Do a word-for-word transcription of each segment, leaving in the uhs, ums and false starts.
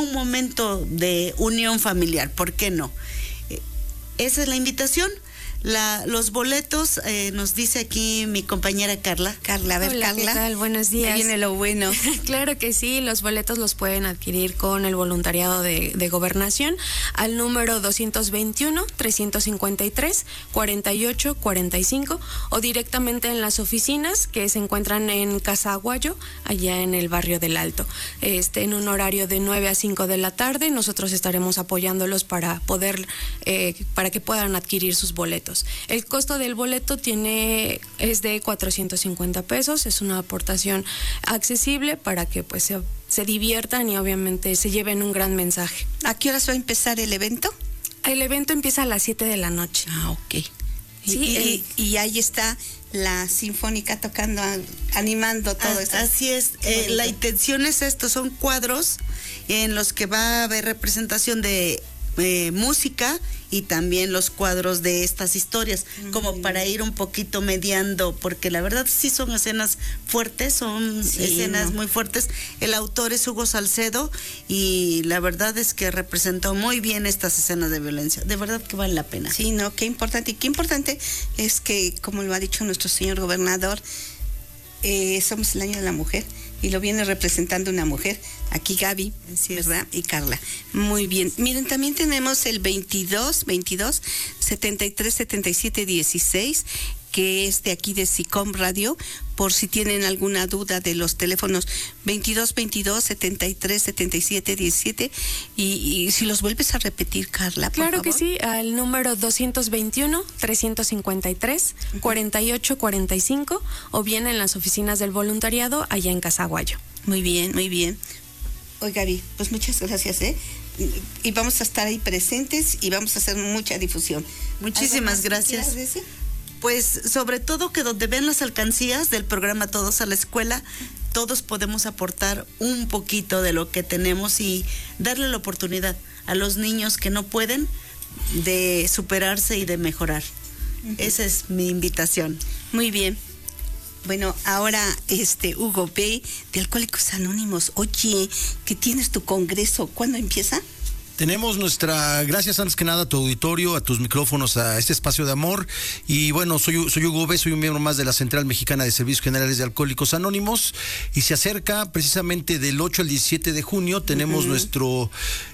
un momento de unión familiar, ¿por qué no? Eh, esa es la invitación. La, los boletos, eh, nos dice aquí mi compañera Carla. Carla, a ver, Hola, Carla. ¿qué tal? Buenos días. Ahí viene lo bueno. Claro que sí, los boletos los pueden adquirir con el voluntariado de, de Gobernación al número doscientos veintiuno, trescientos cincuenta y tres, cuarenta y ocho, cuarenta y cinco o directamente en las oficinas que se encuentran en Casa Aguayo, allá en el barrio del Alto. Este, en un horario de nueve a cinco de la tarde, nosotros estaremos apoyándolos para poder, eh, para que puedan adquirir sus boletos. El costo del boleto tiene es de cuatrocientos cincuenta pesos, es una aportación accesible para que pues se, se diviertan y obviamente se lleven un gran mensaje. ¿A qué horas va a empezar el evento? El evento empieza a las siete de la noche. Ah, ok. Sí, y, el, y, y ahí está la sinfónica tocando, animando todo eso. Así es, eh, la intención es esto, son cuadros en los que va a haber representación de eh, música y también los cuadros de estas historias, uh-huh, como para ir un poquito mediando, porque la verdad sí son escenas fuertes, son sí, escenas no. muy fuertes. El autor es Hugo Salcedo y la verdad es que representó muy bien estas escenas de violencia, de verdad que vale la pena. Sí, no, qué importante, y qué importante es que, como lo ha dicho nuestro señor gobernador, eh, somos el año de la mujer, y lo viene representando una mujer, aquí Gaby, ¿verdad? Y Carla. Muy bien. Miren, también tenemos el veintidós, veintidós, setenta y tres, setenta y siete, dieciséis, que es de aquí de SICOM Radio, por si tienen alguna duda de los teléfonos veintidós, veintidós, setenta y tres, setenta y siete, diecisiete, y, y si los vuelves a repetir, Carla, por Claro favor. que sí, al número doscientos veintiuno, trescientos cincuenta y tres, cuarenta y ocho, cuarenta y cinco, o bien en las oficinas del voluntariado allá en Casa Aguayo. Muy bien, muy bien. Oiga, Gaby, pues muchas gracias, ¿eh? Y vamos a estar ahí presentes y vamos a hacer mucha difusión. Muchísimas gracias. Pues sobre todo que donde ven las alcancías del programa Todos a la Escuela, todos podemos aportar un poquito de lo que tenemos y darle la oportunidad a los niños que no pueden de superarse y de mejorar. Uh-huh. Esa es mi invitación. Muy bien. Bueno, ahora este Hugo B. de Alcohólicos Anónimos. Oye, que tienes tu congreso, ¿cuándo empieza? Tenemos nuestra, gracias antes que nada a tu auditorio, a tus micrófonos, a este espacio de amor. Y bueno, soy, soy Hugo B., soy un miembro más de la Central Mexicana de Servicios Generales de Alcohólicos Anónimos. Y se acerca precisamente del ocho al diecisiete de junio, tenemos uh-huh. nuestro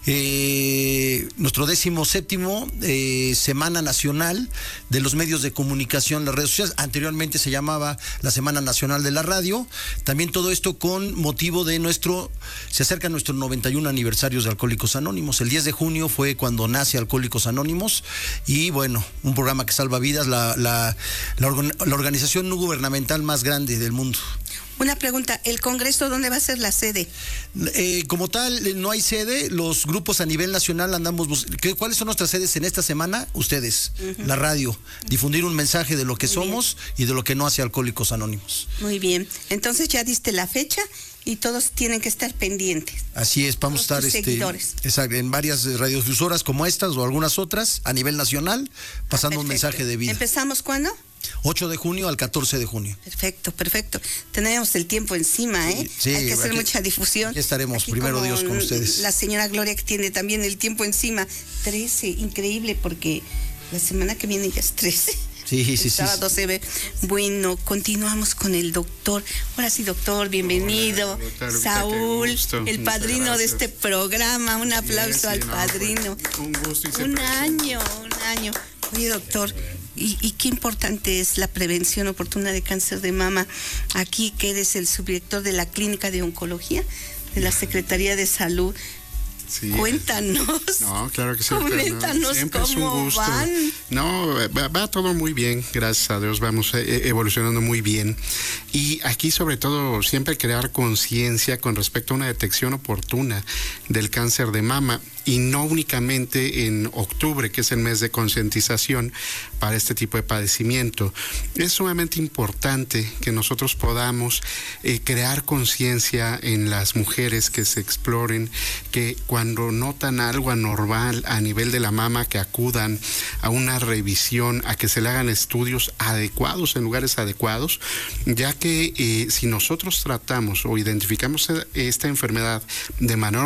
eh, nuestro décimo séptimo eh, Semana Nacional de los Medios de Comunicación, las redes sociales. Anteriormente se llamaba la Semana Nacional de la Radio. También todo esto con motivo de nuestro, se acerca nuestro noventa y uno aniversarios de Alcohólicos Anónimos. El diez de junio fue cuando nace Alcohólicos Anónimos y bueno, un programa que salva vidas, la, la, la, organ, la organización no gubernamental más grande del mundo. Una pregunta, ¿el Congreso dónde va a ser la sede? Eh, como tal, no hay sede, los grupos a nivel nacional andamos buscando. ¿Cuáles son nuestras sedes en esta semana? Ustedes, uh-huh. la radio, difundir un mensaje de lo que Muy somos bien. Y de lo que no hace Alcohólicos Anónimos. Muy bien, entonces ya diste la fecha y todos tienen que estar pendientes. Así es, vamos a estar este, exacto, en varias radiodifusoras como estas o algunas otras a nivel nacional, pasando ah, un mensaje de vida. ¿Empezamos cuándo? ocho de junio al catorce de junio. Perfecto, perfecto. Tenemos el tiempo encima, ¿eh? Sí, hay que hacer aquí, mucha difusión. Aquí estaremos, aquí primero Dios, con ustedes. La señora Gloria que tiene también el tiempo encima. trece, increíble, porque la semana que viene ya es trece. Sí, sí, sí. Sábado se ve. Bueno, continuamos con el doctor. Ahora sí, doctor, bienvenido. Hola, doctor, Saúl, gusto, el padrino de este programa. Un aplauso sí, al sí, padrino. No, un gusto y Un año, un año. Oye, doctor, y, y qué importante es la prevención oportuna de cáncer de mama. Aquí que eres el subdirector de la Clínica de Oncología de la Secretaría de Salud. Sí. Cuéntanos. No, claro que sí. Cuéntanos Siempre cómo es un gusto. van. No, va, va todo muy bien, gracias a Dios, vamos evolucionando muy bien. Y aquí sobre todo siempre crear conciencia con respecto a una detección oportuna del cáncer de mama. Y no únicamente en octubre, que es el mes de concientización para este tipo de padecimiento. Es sumamente importante que nosotros podamos eh, crear conciencia en las mujeres, que se exploren, que cuando notan algo anormal a nivel de la mama, que acudan a una revisión, a que se le hagan estudios adecuados en lugares adecuados, ya que eh, si nosotros tratamos o identificamos esta enfermedad de manera